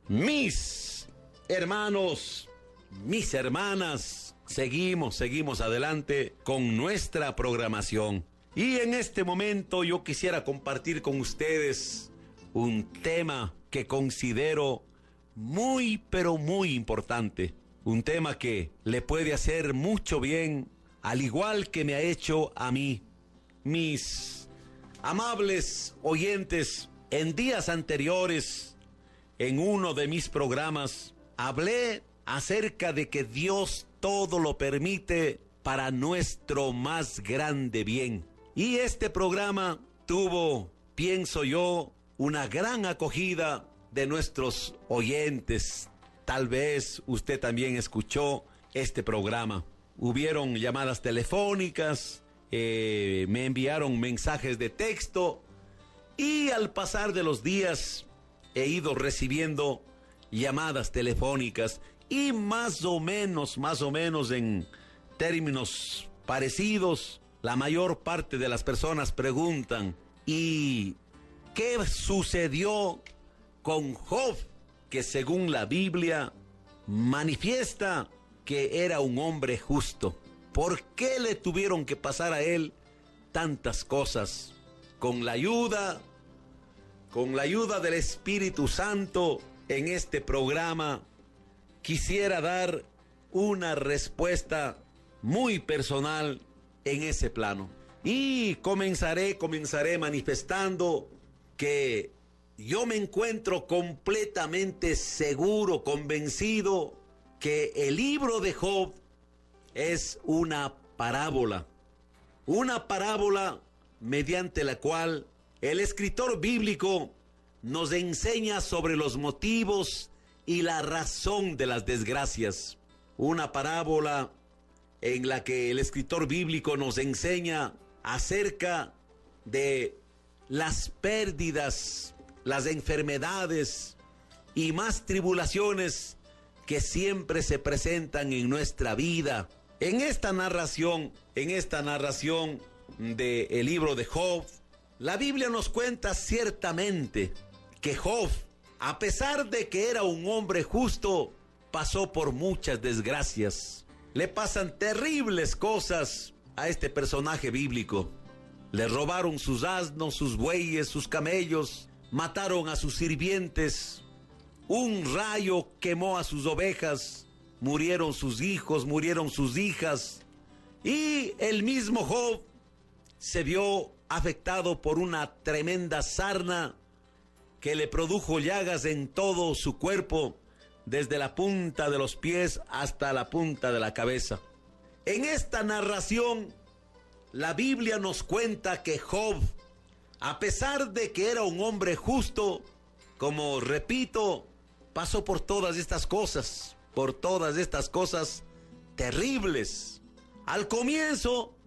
Mis hermanos, mis hermanas, seguimos adelante con nuestra programación. Y en este momento yo quisiera compartir con ustedes un tema que considero muy, pero muy importante. Un tema que le puede hacer mucho bien, al igual que me ha hecho a mí. Mis amables oyentes, en días anteriores, en uno de mis programas, hablé acerca de que Dios todo lo permite para nuestro más grande bien. Y este programa tuvo, pienso yo, una gran acogida de nuestros oyentes. Tal vez usted también escuchó este programa. Hubieron llamadas telefónicas, me enviaron mensajes de texto y al pasar de los días he ido recibiendo llamadas telefónicas y más o menos en términos parecidos, la mayor parte de las personas preguntan: ¿y qué sucedió con Job, que según la Biblia manifiesta que era un hombre justo? ¿Por qué le tuvieron que pasar a él tantas cosas? Con la ayuda del Espíritu Santo, en este programa quisiera dar una respuesta muy personal en ese plano. Y comenzaré manifestando que yo me encuentro completamente seguro, convencido, que el libro de Job es una parábola mediante la cual el escritor bíblico nos enseña sobre los motivos y la razón de las desgracias. Una parábola en la que el escritor bíblico nos enseña acerca de las pérdidas, las enfermedades y más tribulaciones que siempre se presentan en nuestra vida. En esta narración del libro de Job, la Biblia nos cuenta ciertamente que Job, a pesar de que era un hombre justo, pasó por muchas desgracias. Le pasan terribles cosas a este personaje bíblico. Le robaron sus asnos, sus bueyes, sus camellos, mataron a sus sirvientes, un rayo quemó a sus ovejas, murieron sus hijos, murieron sus hijas, y el mismo Job se vio afectado por una tremenda sarna que le produjo llagas en todo su cuerpo, desde la punta de los pies hasta la punta de la cabeza. En esta narración, la Biblia nos cuenta que Job, a pesar de que era un hombre justo, como repito, pasó por todas estas cosas terribles. Al comienzo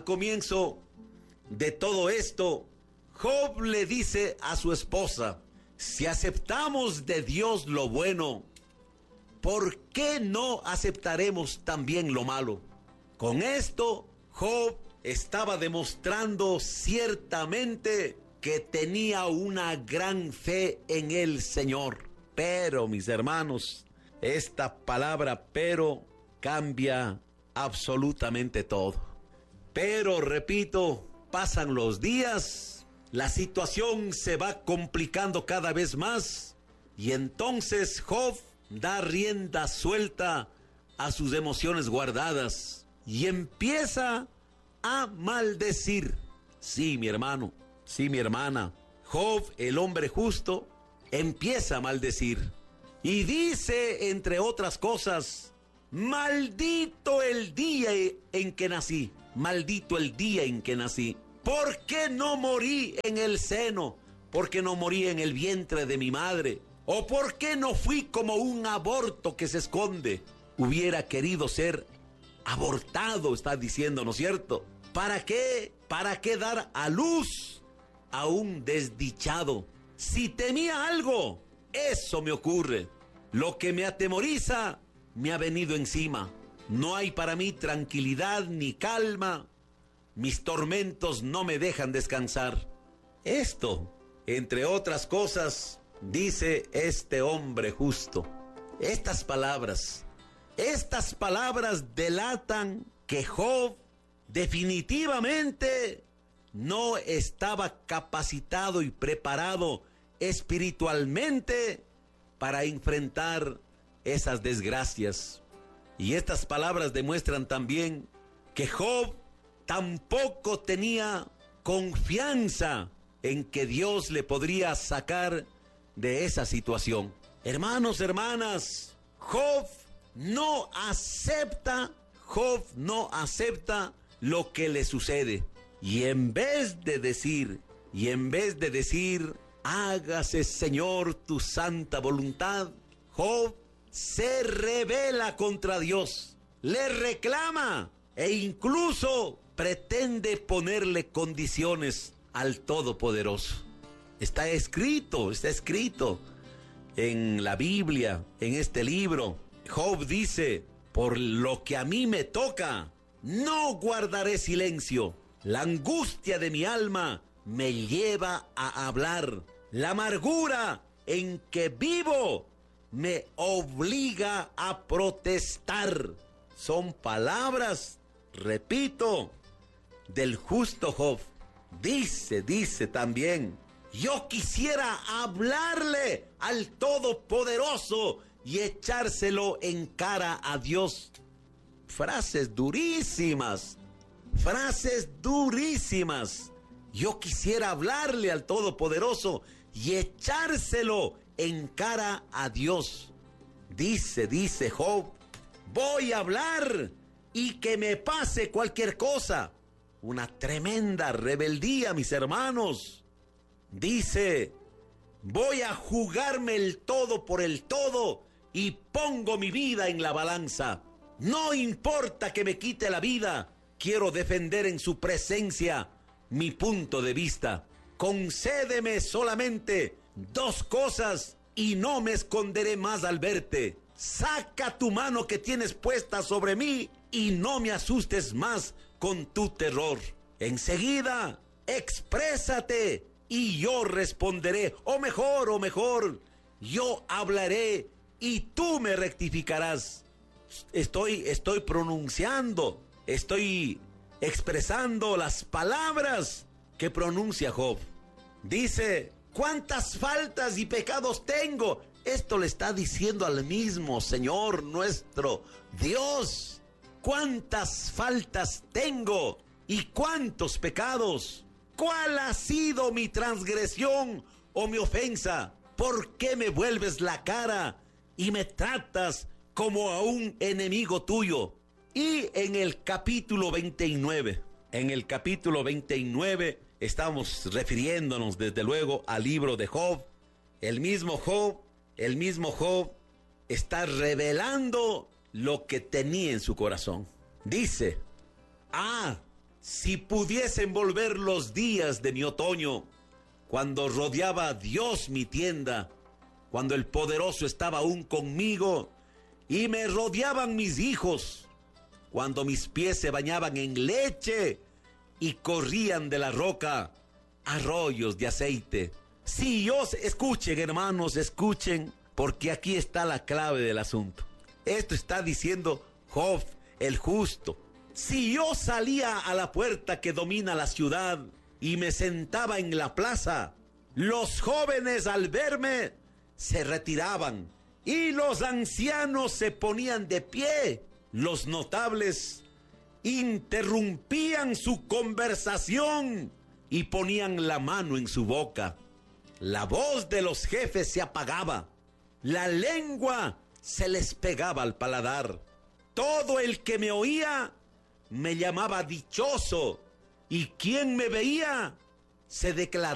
de todo esto, Job le dice a su esposa: si aceptamos de Dios lo bueno, ¿por qué no aceptaremos también lo malo? Con esto, Job estaba demostrando ciertamente que tenía una gran fe en el Señor. Pero, mis hermanos, esta palabra pero cambia absolutamente todo. Pero, repito, pasan los días, la situación se va complicando cada vez más y entonces Job da rienda suelta a sus emociones guardadas y empieza a maldecir. Sí, mi hermano, sí, mi hermana, Job, el hombre justo, empieza a maldecir y dice, entre otras cosas: maldito el día en que nací, maldito el día en que nací. ¿Por qué no morí en el seno? ¿Por qué no morí en el vientre de mi madre? ¿O por qué no fui como un aborto que se esconde? Hubiera querido ser abortado, está diciendo, ¿no es cierto? ¿Para qué? ¿Para qué dar a luz a un desdichado? Si temía algo, eso me ocurre. Lo que me atemoriza me ha venido encima. No hay para mí tranquilidad ni calma. Mis tormentos no me dejan descansar. Esto, entre otras cosas, dice este hombre justo. Estas palabras delatan que Job definitivamente no estaba capacitado y preparado espiritualmente para enfrentar esas desgracias. Y estas palabras demuestran también que Job tampoco tenía confianza en que Dios le podría sacar de esa situación. Hermanos, hermanas, Job no acepta lo que le sucede. Y en vez de decir, hágase, Señor, tu santa voluntad, Job se rebela contra Dios, le reclama e incluso pretende ponerle condiciones al Todopoderoso. Está escrito en la Biblia, en este libro. Job dice: por lo que a mí me toca, no guardaré silencio. La angustia de mi alma me lleva a hablar. La amargura en que vivo me obliga a protestar. Son palabras, repito, del justo Job. Dice también: yo quisiera hablarle al Todopoderoso y echárselo en cara a Dios. Frases durísimas. Yo quisiera hablarle al Todopoderoso y echárselo en cara a Dios. Dice Job: voy a hablar y que me pase cualquier cosa. Una tremenda rebeldía, mis hermanos. Dice: voy a jugarme el todo por el todo y pongo mi vida en la balanza. No importa que me quite la vida, quiero defender en su presencia mi punto de vista. Concédeme solamente 2 cosas y no me esconderé más al verte. Saca tu mano que tienes puesta sobre mí y no me asustes más con tu terror. Enseguida, exprésate y yo responderé. O mejor, yo hablaré y tú me rectificarás. Estoy pronunciando, estoy expresando las palabras que pronuncia Job. Dice: ¿cuántas faltas y pecados tengo? Esto le está diciendo al mismo Señor nuestro Dios. ¿Cuántas faltas tengo y cuántos pecados? ¿Cuál ha sido mi transgresión o mi ofensa? ¿Por qué me vuelves la cara y me tratas como a un enemigo tuyo? Y en el capítulo 29, estamos refiriéndonos desde luego al libro de Job. El mismo Job está revelando lo que tenía en su corazón. Dice: si pudiesen volver los días de mi otoño, cuando rodeaba a Dios mi tienda, cuando el poderoso estaba aún conmigo y me rodeaban mis hijos, cuando mis pies se bañaban en leche y corrían de la roca arroyos de aceite. Si yo, escuchen, hermanos, escuchen, porque aquí está la clave del asunto. Esto está diciendo Job, el justo. Si yo salía a la puerta que domina la ciudad y me sentaba en la plaza, los jóvenes al verme se retiraban y los ancianos se ponían de pie. Los notables interrumpían su conversación y ponían la mano en su boca. La voz de los jefes se apagaba, la lengua se les pegaba al paladar. Todo el que me oía me llamaba dichoso, y quien me veía se declaraba